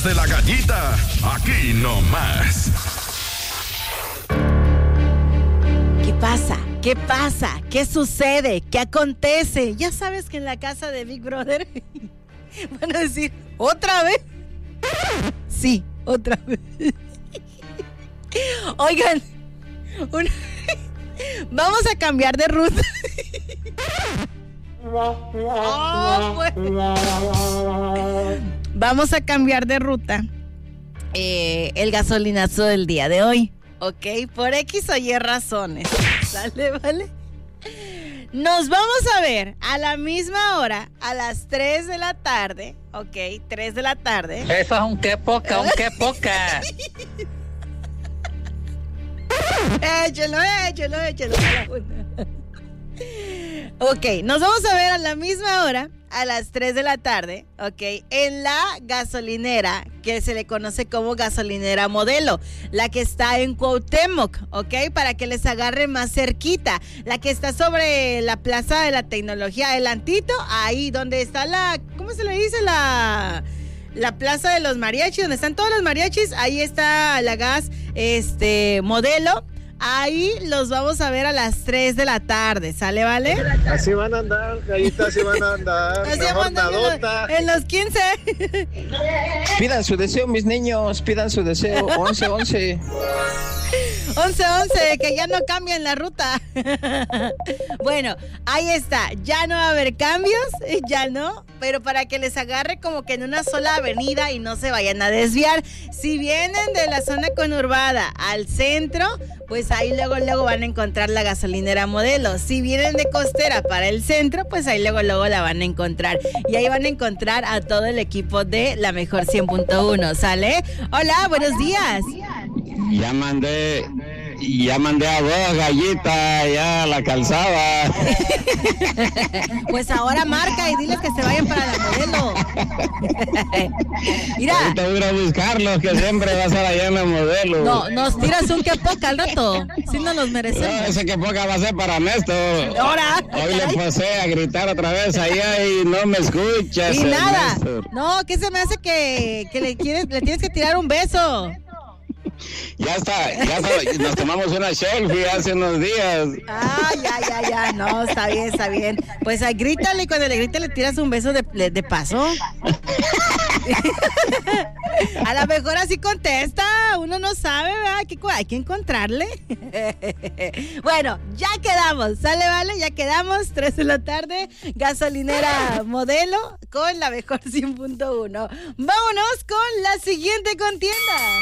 De la gallita, aquí nomás. ¿Qué pasa? ¿Qué pasa? ¿Qué sucede? ¿Qué acontece? Ya sabes que en la casa de Big Brother van a decir, ¿otra vez? Sí, otra vez. Oigan, vamos a cambiar de ruta. Pues. Vamos a cambiar de ruta el gasolinazo del día de hoy, ¿ok? Por X o Y razones, ¿sale? ¿Vale? Nos vamos a ver a la misma hora, a las 3 de la tarde, ¿ok? 3 de la tarde. Eso es un qué poca. Échelo. Ok, nos vamos a ver a la misma hora, a las 3 de la tarde, ok, en la gasolinera que se le conoce como gasolinera Modelo, la que está en Cuauhtémoc, ok, para que les agarre más cerquita, la que está sobre la Plaza de la Tecnología, adelantito, ahí donde está ¿cómo se le dice? La Plaza de los Mariachis, donde están todos los mariachis, ahí está la gas, Modelo. Ahí los vamos a ver a las 3 de la tarde, ¿sale, vale? Así van a andar, gallitas, así van a andar. Así van a andar en los 15. Pidan su deseo, mis niños, pidan su deseo. 11-11. 11-11, que ya no cambien la ruta. Bueno, ahí está. Ya no va a haber cambios, ya no. Pero para que les agarre como que en una sola avenida y no se vayan a desviar. Si vienen de la zona conurbada al centro, pues ahí luego van a encontrar la gasolinera Modelo. Si vienen de Costera para el centro, pues ahí luego la van a encontrar. Y ahí van a encontrar a todo el equipo de La Mejor 100.1, ¿sale? Hola, buenos días. Ya mandé a vos, gallita, ya a la calzada. Pues ahora marca y diles que se vayan para la Modelo. Mira. Ahorita voy a ir a buscarlos, que siempre va a estar allá en la Modelo. No, nos tiras un que poca al rato. Si no los merecemos. No, ese que poca va a ser para Néstor. Ahora. Hoy le pasé a gritar otra vez allá y no me escuchas. Y nada. Néstor. No, ¿qué se me hace que le tienes que tirar un beso? Ya está, nos tomamos una selfie hace unos días. Ya, no, está bien. Pues ahí grítale y cuando le grite le tiras un beso de paso. A lo mejor así contesta, uno no sabe, ¿verdad? Hay que encontrarle. Bueno, ya quedamos, ¿sale, vale? Ya quedamos, 3 de la tarde, gasolinera Modelo con La Mejor 100.1. Vámonos con la siguiente contienda.